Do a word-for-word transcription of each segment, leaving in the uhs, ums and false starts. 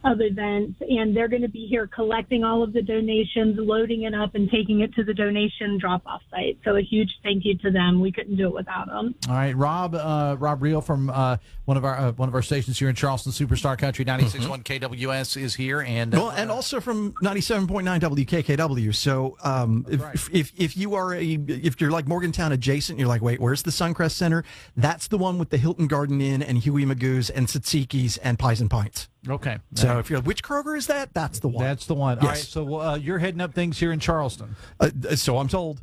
of events, and they're going to be here collecting all of the donations, loading it up, and taking it to the donation drop-off site. So a huge thank you to them. We couldn't do it without them. All right, Rob, uh, Rob Reel from uh, one of our uh, one of our stations here in Charleston, Superstar Country ninety-six point one K W S is here, and uh, well, and also from ninety-seven point nine W K K W. So, um, if, right. if if you are a if you're like Morgantown adjacent, you're like, wait, where's the Suncrest Center? That's the one with the Hilton Garden Inn and Huey Magoo's and Tsatsikis and Pies and Pints. Okay. So if you're like, which Kroger is that? That's the one. That's the one. Yes. All right. So uh, you're heading up things here in Charleston. Uh, so I'm told.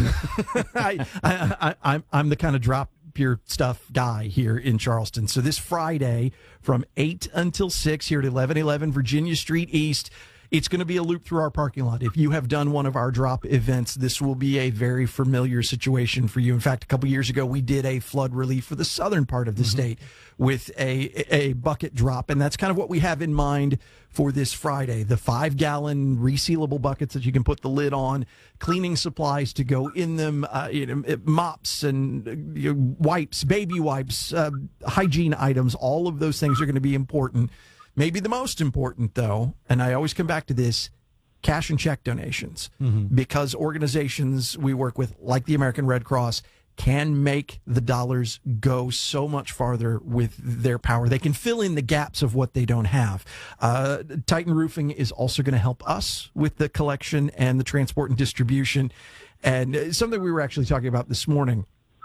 I, I, I, I'm I'm the kind of drop your stuff guy here in Charleston. So this Friday from eight until six here at eleven eleven Virginia Street East. It's going to be a loop through our parking lot. If you have done one of our drop events, this will be a very familiar situation for you. In fact, a couple years ago, we did a flood relief for the southern part of the mm-hmm. state with a a bucket drop, and that's kind of what we have in mind for this Friday. The five-gallon resealable buckets that you can put the lid on, cleaning supplies to go in them, uh, you know, mops and uh, you know, wipes, baby wipes, uh, hygiene items. All of those things are going to be important. Maybe the most important, though, and I always come back to this, cash and check donations, mm-hmm. because organizations we work with, like the American Red Cross, can make the dollars go so much farther with their power. They can fill in the gaps of what they don't have. Uh, Titan Roofing is also going to help us with the collection and the transport and distribution. And something we were actually talking about this morning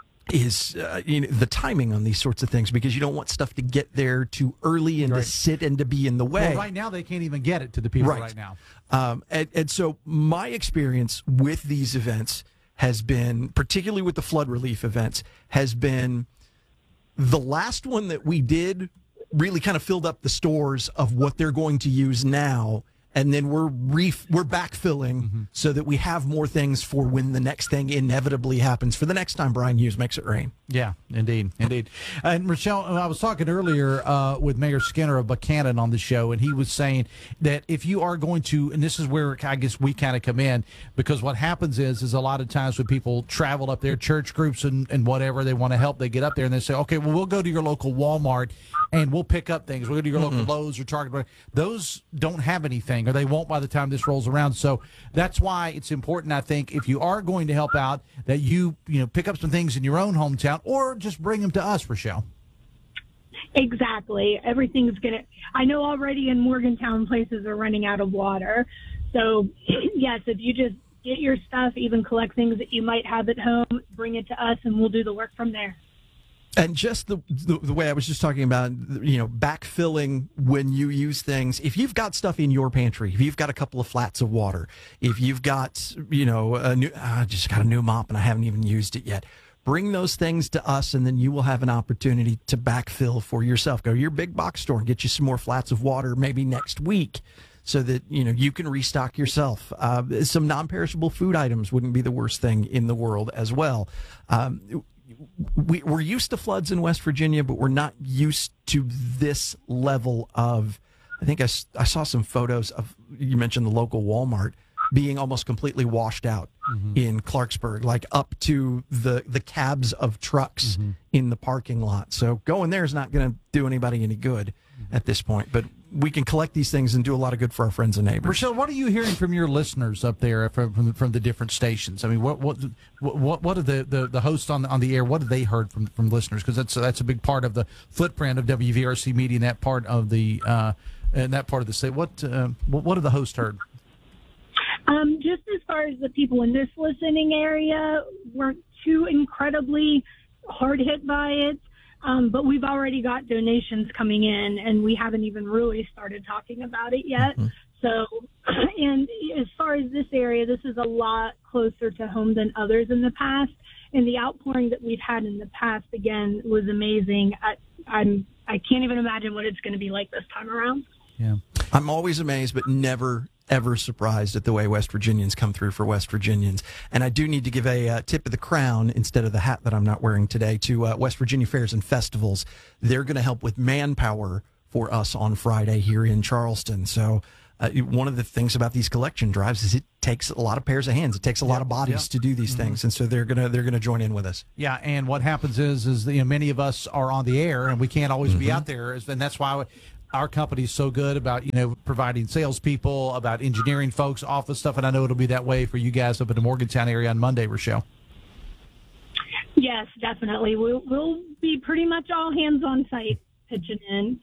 is uh, you know, the timing on these sorts of things, because you don't want stuff to get there too early and right. to sit and to be in the way. Well, right now they can't even get it to the people right, right now. Um, and, and so my experience with these events has been, particularly with the flood relief events, has been the last one that we did really kind of filled up the stores of what they're going to use now. And then we're ref- we're backfilling mm-hmm. so that we have more things for when the next thing inevitably happens, for the next time Brian Hughes makes it rain. Yeah, indeed, indeed. And Rochelle, I was talking earlier uh, with Mayor Skinner of Buchanan on the show, and he was saying that if you are going to, and this is where I guess we kind of come in, because what happens is, is a lot of times when people travel up there, church groups and, and whatever, they want to help, they get up there and they say, okay, well, we'll go to your local Walmart and we'll pick up things. We'll go to your mm-hmm. local Lowe's or Target. Those don't have anything, or they won't by the time this rolls around. So that's why it's important, I think, if you are going to help out, that you you know pick up some things in your own hometown, or just bring them to us, Rochelle. Exactly. Everything's going to, I know already in Morgantown places are running out of water. So, yes, if you just get your stuff, even collect things that you might have at home, bring it to us, and we'll do the work from there. And just the, the the way I was just talking about, you know, backfilling when you use things. If you've got stuff in your pantry, if you've got a couple of flats of water, if you've got, you know, a new, I just got a new mop and I haven't even used it yet, bring those things to us, and then you will have an opportunity to backfill for yourself. Go to your big box store and get you some more flats of water maybe next week, so that, you know, you can restock yourself. Uh, some non-perishable food items wouldn't be the worst thing in the world as well. Um, We, we're used to floods in West Virginia, but we're not used to this level of, I think I, I saw some photos of, you mentioned the local Walmart being almost completely washed out mm-hmm. in Clarksburg, like up to the, the cabs of trucks mm-hmm. in the parking lot. So going there is not going to do anybody any good mm-hmm. at this point. But we can collect these things and do a lot of good for our friends and neighbors. Rochelle, what are you hearing from your listeners up there from from the, from the different stations? I mean, what what what what are the, the, the hosts on the, on the air? What have they heard from, from listeners? Because that's that's a big part of the footprint of W V R C Media in that part of the uh, in that part of the state. What uh, what, what have the hosts heard? Um, just as far as the people in this listening area weren't too incredibly hard hit by it. Um, but we've already got donations coming in, and we haven't even really started talking about it yet. Mm-hmm. So, and as far as this area, this is a lot closer to home than others in the past. And the outpouring that we've had in the past, again, was amazing. I, I'm, I can't even imagine what it's going to be like this time around. Yeah, I'm always amazed, but never, ever surprised at the way West Virginians come through for West Virginians. And I do need to give a uh, tip of the crown instead of the hat that I'm not wearing today to uh, West Virginia Fairs and Festivals. They're going to help with manpower for us on Friday here in Charleston. So uh, one of the things about these collection drives is it takes a lot of pairs of hands. It takes a yep, lot of bodies yep. to do these mm-hmm. things. And so they're going to they're going to join in with us. Yeah, and what happens is is you know, many of us are on the air and we can't always mm-hmm. be out there, and that's why our company's so good about, you know, providing salespeople, about engineering folks, office stuff, and I know it'll be that way for you guys up in the Morgantown area on Monday, Rochelle. Yes, definitely. We'll, we'll be pretty much all hands on site pitching in.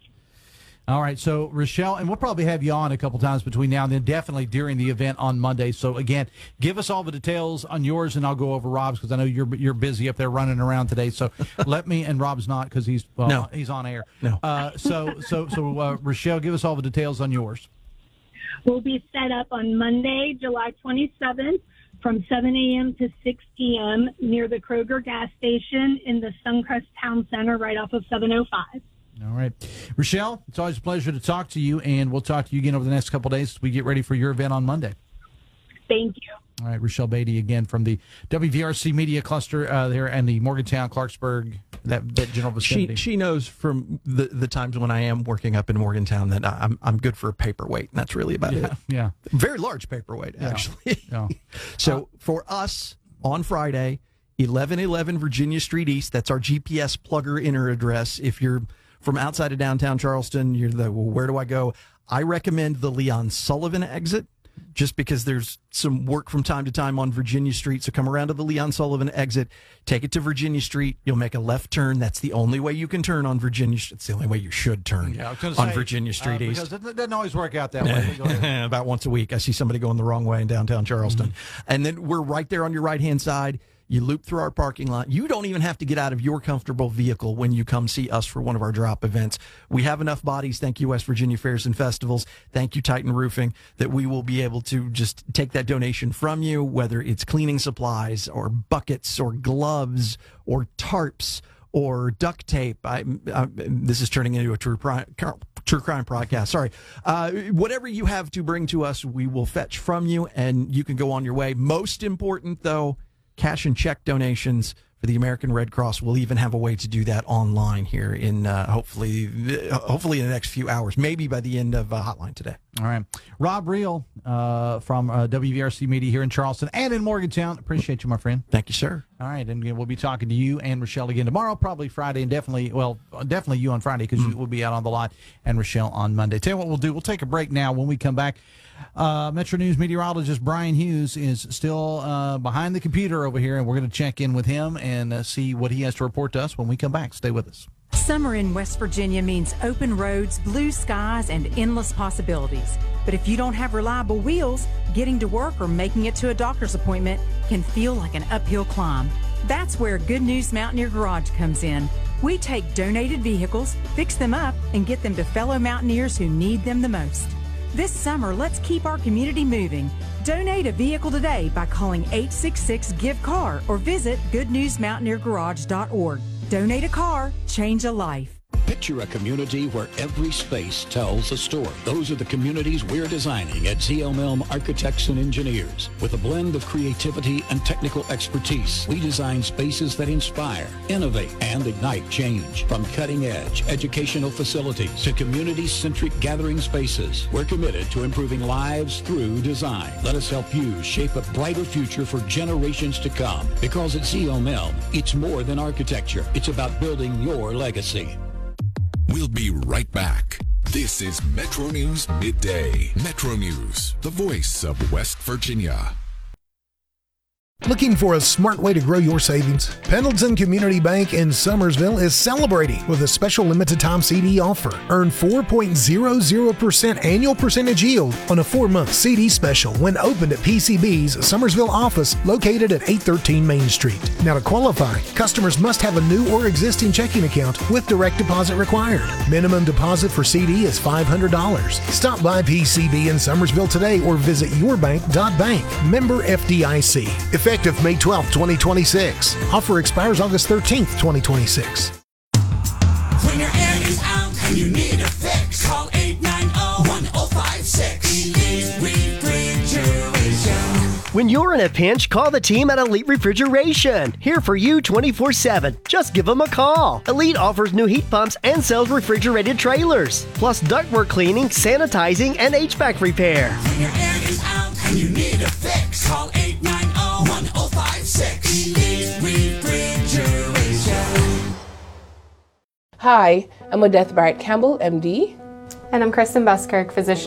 All right, so Rochelle, and we'll probably have you on a couple times between now and then, definitely during the event on Monday. So again, give us all the details on yours, and I'll go over Rob's because I know you're you're busy up there running around today. So let me, and Rob's not because he's well, no. he's on air. No. Uh, so so so uh, Rochelle, give us all the details on yours. We'll be set up on Monday, July twenty-seventh, from seven a.m. to six p.m. near the Kroger gas station in the Suncrest Town Center, right off of seven oh five. All right. Rochelle, it's always a pleasure to talk to you, and we'll talk to you again over the next couple of days as we get ready for your event on Monday. Thank you. All right, Rochelle Beatty again from the W V R C Media Cluster uh, there and the Morgantown, Clarksburg, that, that general vicinity. She she knows from the, the times when I am working up in Morgantown that I'm I'm good for a paperweight, and that's really about yeah, it. Yeah. Very large paperweight, yeah. actually. Yeah. So uh, for us on Friday, eleven eleven Virginia Street East, that's our G P S plugger inner address. If you're from outside of downtown Charleston, you're the, well, where do I go? I recommend the Leon Sullivan exit just because there's some work from time to time on Virginia Street. So come around to the Leon Sullivan exit, take it to Virginia Street. You'll make a left turn. That's the only way you can turn on Virginia Street. It's the only way you should turn yeah, on say, Virginia Street uh, East. Because it doesn't always work out that way. About once a week, I see somebody going the wrong way in downtown Charleston. Mm-hmm. And then we're right there on your right-hand side. You loop through our parking lot. You don't even have to get out of your comfortable vehicle when you come see us for one of our drop events. We have enough bodies, thank you, West Virginia Fairs and Festivals, thank you, Titan Roofing, that we will be able to just take that donation from you, whether it's cleaning supplies or buckets or gloves or tarps or duct tape. I, I, this is turning into a true crime, true crime podcast. Sorry. Uh, whatever you have to bring to us, we will fetch from you, and you can go on your way. Most important, though, cash and check donations for the American Red Cross. We'll even have a way to do that online here in uh, hopefully hopefully in the next few hours, maybe by the end of uh, Hotline today. All right. Rob Reel uh, from uh, W V R C Media here in Charleston and in Morgantown. Appreciate you, my friend. Thank you, sir. All right. And we'll be talking to you and Rochelle again tomorrow, probably Friday, and definitely, well, definitely you on Friday because mm. you will be out on the lot, and Rochelle on Monday. Tell you what we'll do. We'll take a break now. When we come back, Uh, Metro News meteorologist Brian Hughes is still uh, behind the computer over here, and we're going to check in with him and uh, see what he has to report to us when we come back. Stay with us. Summer in West Virginia means open roads, blue skies, and endless possibilities. But if you don't have reliable wheels, getting to work or making it to a doctor's appointment can feel like an uphill climb. That's where Good News Mountaineer Garage comes in. We take donated vehicles, fix them up, and get them to fellow mountaineers who need them the most. This summer, let's keep our community moving. Donate a vehicle today by calling eight six six, give car or visit good news mountaineer garage dot org. Donate a car, change a life. Picture a community where every space tells a story. Those are the communities we're designing at Z L M E L M Architects and Engineers. With a blend of creativity and technical expertise, we design spaces that inspire, innovate, and ignite change. From cutting-edge educational facilities to community-centric gathering spaces, we're committed to improving lives through design. Let us help you shape a brighter future for generations to come. Because at Z L M E L M, it's more than architecture. It's about building your legacy. We'll be right back. This is Metro News Midday. Metro News, the voice of West Virginia. Looking for a smart way to grow your savings? Pendleton Community Bank in Summersville is celebrating with a special limited-time C D offer. Earn four point zero zero percent annual percentage yield on a four-month C D special when opened at P C B's Summersville office located at eight thirteen Main Street. Now, to qualify, customers must have a new or existing checking account with direct deposit required. Minimum deposit for C D is five hundred dollars. Stop by P C B in Summersville today or visit your bank dot bank. Member F D I C. Effective May twelfth, twenty twenty-six. Offer expires August thirteenth, twenty twenty-six. When your air is out and you need a fix, call eight nine zero, one zero five six. Elite Refrigeration. When you're in a pinch, call the team at Elite Refrigeration. Here for you twenty-four seven. Just give them a call. Elite offers new heat pumps and sells refrigerated trailers, plus ductwork cleaning, sanitizing, and H V A C repair. When your air is out and you need a fix, call eight nine zero, one zero five six. Elite Refrigeration. Hi, I'm Odette Barrett Campbell, M D. And I'm Kristen Buskirk, physician